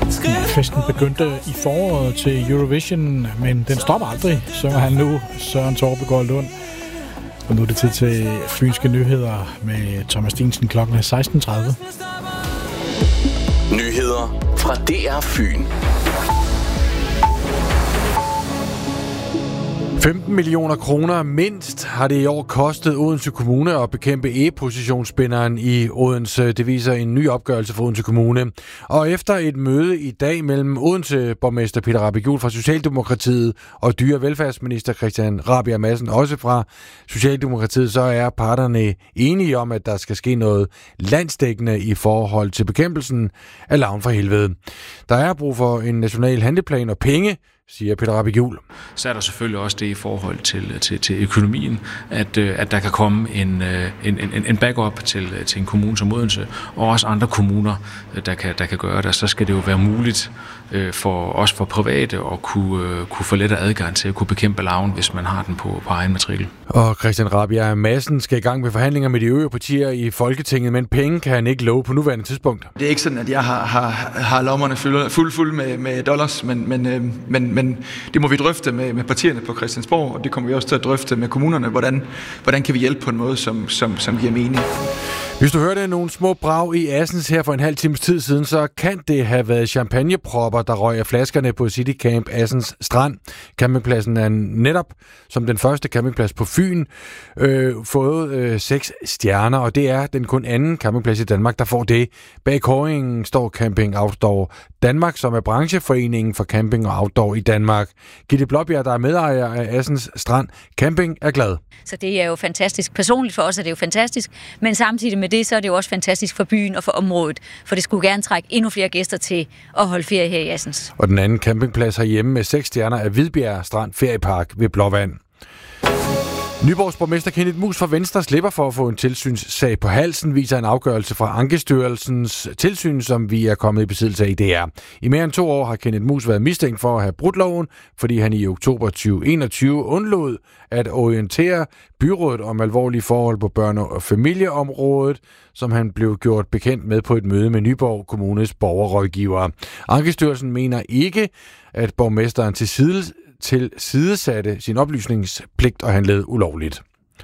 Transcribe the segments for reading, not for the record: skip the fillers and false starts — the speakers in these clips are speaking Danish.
Festen begyndte i foråret til Eurovision, men den stopper aldrig, synger han nu, Søren Torbegaard Lund. Og nu er det tid til Fynske Nyheder med Thomas Stensen klokken 16:30. Nyheder fra DR Fyn. 15 millioner kroner mindst har det i år kostet Odense Kommune at bekæmpe e-positionsspinderen i Odense. Det viser en ny opgørelse for Odense Kommune. Og efter et møde i dag mellem Odense-borgmester Peter Rabjerg fra Socialdemokratiet og dyre- og velfærdsminister Christian Rabjerg Madsen også fra Socialdemokratiet, så er parterne enige om, at der skal ske noget landsdækkende i forhold til bekæmpelsen af larven fra helvede. Der er brug for en national handleplan og penge, siger Peter Rabjerg. Så er der selvfølgelig også det i forhold til økonomien, at der kan komme en backup til en kommune som Odense, og også andre kommuner, der kan gøre det. Så skal det jo være muligt for private at kunne få lettere adgang til at kunne bekæmpe larven, hvis man har den på egen matrikel. Og Christian Rabjerg Madsen skal i gang med forhandlinger med de øvrige partier i Folketinget, men penge kan han ikke love på nuværende tidspunkt. Det er ikke sådan, at jeg har lommerne fuld med dollars, men det må vi drøfte med partierne på Christiansborg, og det kommer vi også til at drøfte med kommunerne, hvordan kan vi hjælpe på en måde, som giver mening. Hvis du hørte nogle små brag i Assens her for en halv times tid siden, så kan det have været champagnepropper, der røg af flaskerne på City Camp Assens Strand. Campingpladsen er netop som den første campingplads på Fyn fået 6 stjerner, og det er den kun anden campingplads i Danmark, der får det. Bag kåringen står Camping Outdoor Danmark, som er brancheforeningen for camping og outdoor i Danmark. Gitte Blåbjerg, der er medejer af Assens Strand Camping, er glad. Så det er jo fantastisk. Personligt for os er det jo fantastisk, men samtidig med det, så er det jo også fantastisk for byen og for området, for det skulle gerne trække endnu flere gæster til at holde ferie her i Assens. Og den anden campingplads herhjemme med 6 stjerner er Hvidbjerg Strand Feriepark ved Blåvand. Nyborgs borgmester Kenneth Muus fra Venstre slipper for at få en tilsynssag på halsen, viser en afgørelse fra Ankestyrelsens tilsyn, som vi er kommet i besiddelse af i DR. I mere end 2 år har Kenneth Muus været mistænkt for at have brudt loven, fordi han i oktober 2021 undlod at orientere byrådet om alvorlige forhold på børne- og familieområdet, som han blev gjort bekendt med på et møde med Nyborg Kommunes borgerrådgivere. Ankestyrelsen mener ikke, at borgmesteren tilsidesatte sin oplysningspligt og handlede ulovligt.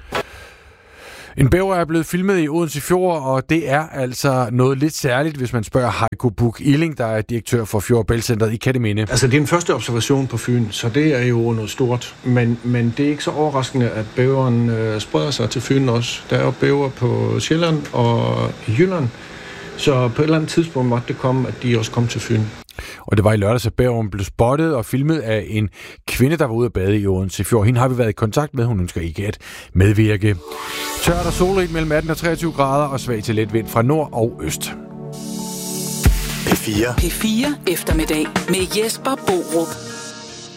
En bæver er blevet filmet i Odense Fjord, og det er altså noget lidt særligt, hvis man spørger Heiko Buch Illing, der er direktør for Fjord Bæltcentret i Kerteminde. Altså, det er en første observation på Fyn, så det er jo noget stort. Men det er ikke så overraskende, at bæveren spreder sig til Fyn også. Der er jo bæver på Sjælland og i Jylland, så på et eller andet tidspunkt måtte det komme, at de også kom til Fyn. Og det var i lørdags, at bæveren blev spottet og filmet af en kvinde, der var ude at bade i Odense Fjord. Hende har vi været i kontakt med. Hun ønsker ikke at medvirke. Tørt og solrigt mellem 18 og 23 grader og svag til let vind fra nord og øst. P4 eftermiddag med Jesper Borup.